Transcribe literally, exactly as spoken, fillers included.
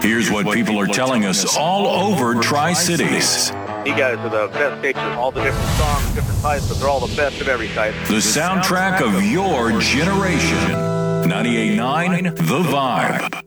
Here's what people are telling us all over Tri-Cities. You guys are the best stations, all the different songs, different types, but they're all the best of every type. The soundtrack of your generation. ninety-eight point nine The Vibe.